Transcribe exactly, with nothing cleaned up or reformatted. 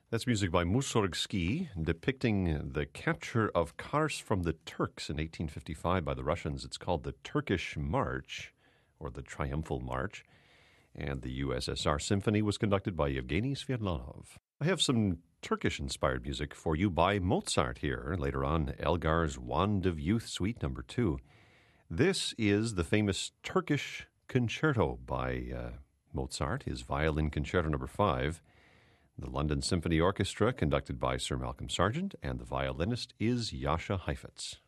That's music by Mussorgsky, depicting the capture of Kars from the Turks in eighteen fifty-five by the Russians. It's called the Turkish March, or the Triumphal March, and the U S S R Symphony was conducted by Yevgeny Sviatlanov. I have some Turkish-inspired music for you by Mozart here. Later on, Elgar's Wand of Youth Suite number two. This is the famous Turkish Concerto by uh, Mozart, his Violin Concerto number five. The London Symphony Orchestra, conducted by Sir Malcolm Sargent, and the violinist is Jascha Heifetz.